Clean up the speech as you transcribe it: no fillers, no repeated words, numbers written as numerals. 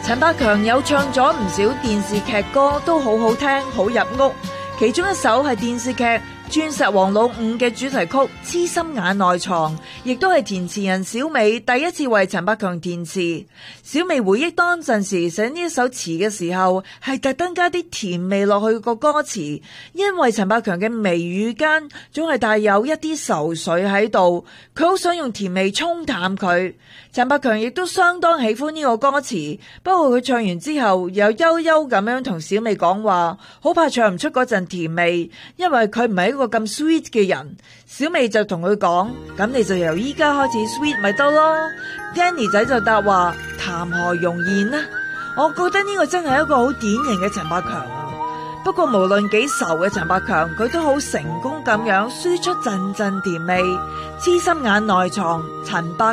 陳百強有唱咗唔少電視劇歌，都好好聽，好入屋。其中一首係電視劇《鑽石王老五》嘅主題曲《痴心眼內藏》，亦都係填詞人小美第一次為陳百強填詞。小美回憶當陣時寫呢一首詞嘅時候，係特登加啲甜味落去個歌詞，因為陳百強嘅眉宇間總係帶有一啲愁緒喺度，佢好想用甜味沖淡佢。陳百強亦都相當喜歡呢個歌詞，不過佢唱完之後又悠悠咁樣同小美講話，好怕唱唔出嗰陣甜味，因為佢唔係一個咁 sweet 嘅人。小美就同佢講，咁你就由依家開始 sweet 咪得咯。Danny 仔就答話，談何容易呢？我覺得呢個真係一個好典型嘅陳百強啊。不過無論幾愁嘅陳百強，佢都好成功咁樣輸出陣陣甜味。痴心眼內藏，陳百